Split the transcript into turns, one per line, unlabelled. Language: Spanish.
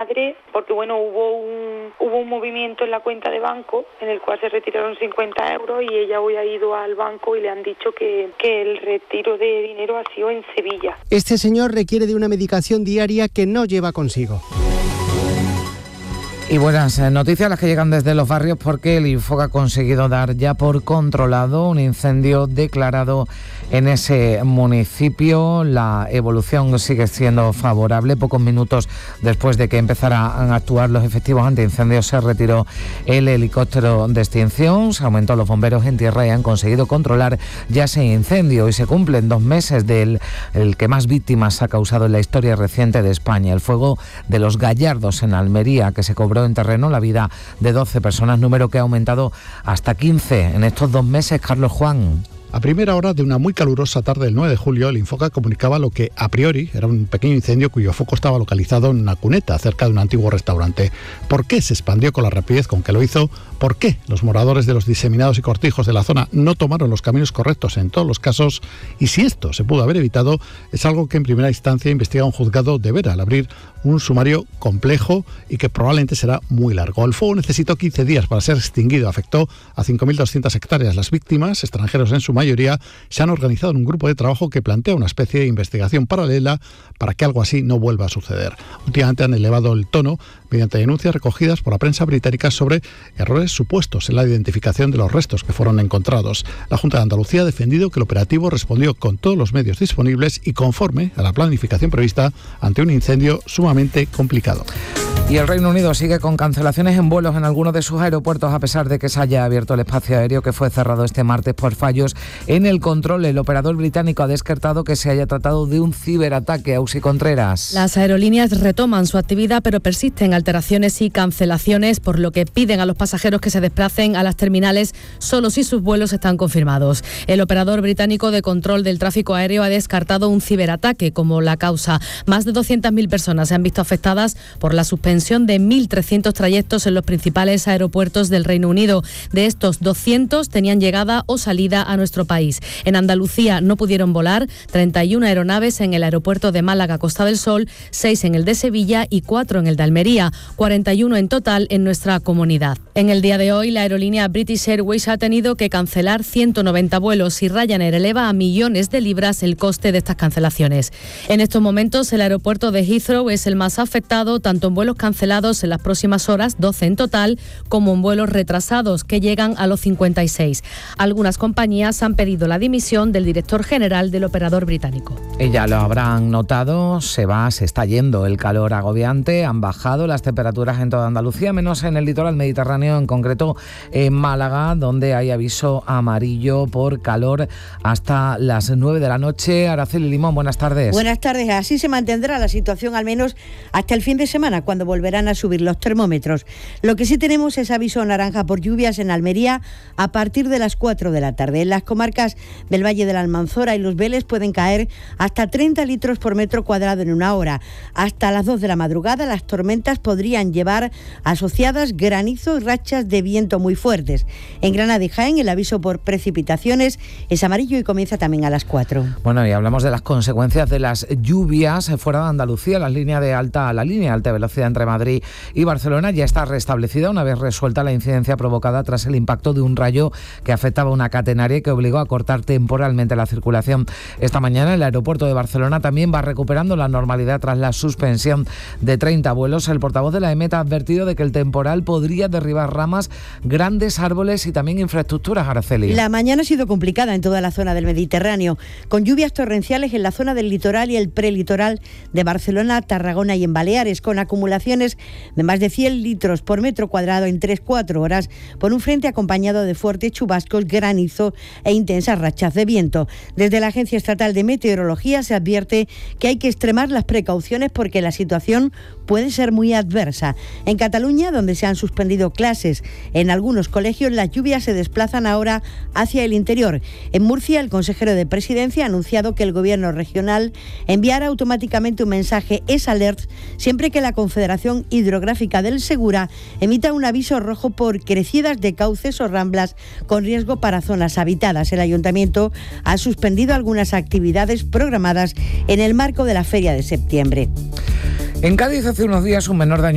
madre, porque hubo un movimiento en la cuenta de banco en el cual se retiraron 50 euros y ella hoy ha ido al banco y le han dicho que el retiro de dinero ha sido en Sevilla.
Este señor requiere de una medicación diaria que no lleva consigo.
Y buenas noticias las que llegan desde los barrios, porque el Infoca ha conseguido dar ya por controlado un incendio declarado en ese municipio. La evolución sigue siendo favorable. Pocos minutos después de que empezaran a actuar los efectivos antiincendios, se retiró el helicóptero de extinción, se aumentó los bomberos en tierra y han conseguido controlar ya ese incendio. Y se cumplen 2 meses del que más víctimas ha causado en la historia reciente de España, el fuego de los Gallardos en Almería, que se cobró en terreno la vida de 12 personas, número que ha aumentado hasta 15 en estos 2 meses. Carlos Juan.
A primera hora de una muy calurosa tarde del 9 de julio, el Infoca comunicaba lo que a priori era un pequeño incendio cuyo foco estaba localizado en una cuneta cerca de un antiguo restaurante. ¿Por qué se expandió con la rapidez con que lo hizo? ¿Por qué los moradores de los diseminados y cortijos de la zona no tomaron los caminos correctos en todos los casos? Y si esto se pudo haber evitado, es algo que en primera instancia investiga un juzgado de Vera al abrir un sumario complejo y que probablemente será muy largo. El fuego necesitó 15 días para ser extinguido. Afectó a 5.200 hectáreas. Las víctimas, extranjeros en su mayoría, se han organizado en un grupo de trabajo que plantea una especie de investigación paralela para que algo así no vuelva a suceder. Últimamente han elevado el tono mediante denuncias recogidas por la prensa británica sobre errores supuestos en la identificación de los restos que fueron encontrados. La Junta de Andalucía ha defendido que el operativo respondió con todos los medios disponibles y conforme a la planificación prevista ante un incendio sumamente complicado.
Y el Reino Unido sigue con cancelaciones en vuelos en algunos de sus aeropuertos, a pesar de que se haya abierto el espacio aéreo, que fue cerrado este martes por fallos en el control. El operador británico ha descartado que se haya tratado de un ciberataque. Ausi Contreras.
Las aerolíneas retoman su actividad, pero persisten alteraciones y cancelaciones, por lo que piden a los pasajeros que se desplacen a las terminales solo si sus vuelos están confirmados. El operador británico de control del tráfico aéreo ha descartado un ciberataque como la causa. Más de 200.000 personas se han visto afectadas por la suspensión de 1.300 trayectos en los principales aeropuertos del Reino Unido. De estos, 200 tenían llegada o salida a nuestro país. En Andalucía no pudieron volar 31 aeronaves en el aeropuerto de Málaga Costa del Sol, 6 en el de Sevilla y 4 en el de Almería, 41 en total en nuestra comunidad. En el día de hoy, la aerolínea British Airways ha tenido que cancelar 190 vuelos y Ryanair eleva a millones de libras el coste de estas cancelaciones. En estos momentos, el aeropuerto de Heathrow es el más afectado, tanto en vuelos cancelados en las próximas horas, 12 en total, como en vuelos retrasados, que llegan a los 56. Algunas compañías han pedido la dimisión del director general del operador británico.
Y ya lo habrán notado, se está yendo el calor agobiante, han bajado las temperaturas en toda Andalucía, menos en el litoral mediterráneo, en concreto en Málaga, donde hay aviso amarillo por calor hasta las 9 de la noche. Araceli Limón, buenas tardes.
Buenas tardes. Así se mantendrá la situación al menos hasta el fin de semana, cuando volverán a subir los termómetros. Lo que sí tenemos es aviso naranja por lluvias en Almería a partir de las 4 de la tarde. En las comarcas del Valle de la Almanzora y Los Vélez pueden caer hasta 30 litros por metro cuadrado en una hora. Hasta las 2 de la madrugada las tormentas podrían llevar asociadas granizo y rachas de viento muy fuertes. En Granada y Jaén el aviso por precipitaciones es amarillo y comienza también a las 4.
Bueno, y hablamos de las consecuencias de las lluvias fuera de Andalucía. La línea de alta velocidad entre Madrid y Barcelona ya está restablecida una vez resuelta la incidencia provocada tras el impacto de un rayo que afectaba una catenaria que obligó a cortar temporalmente la circulación. Esta mañana el aeropuerto de Barcelona también va recuperando la normalidad tras la suspensión de 30 vuelos. El portavoz de la EMET ha advertido de que el temporal podría derribar ramas, grandes árboles y también infraestructuras. Araceli.
La mañana ha sido complicada en toda la zona del Mediterráneo, con lluvias torrenciales en la zona del litoral y el prelitoral de Barcelona, Tarragona y en Baleares, con acumulaciones de más de 100 litros por metro cuadrado en 3-4 horas, por un frente acompañado de fuertes chubascos, granizo e intensas rachas de viento. Desde la Agencia Estatal de Meteorología se advierte que hay que extremar las precauciones porque la situación puede ser muy adversa. En Cataluña, donde se han suspendido clases en algunos colegios, las lluvias se desplazan ahora hacia el interior. En Murcia, el consejero de Presidencia ha anunciado que el gobierno regional enviará automáticamente un mensaje S-Alert siempre que la Confederación Hidrográfica del Segura emita un aviso rojo por crecidas de cauces o ramblas con riesgo para zonas habitadas. El ayuntamiento ha suspendido algunas actividades programadas en el marco de la Feria de septiembre.
En Cádiz hace unos días un menor de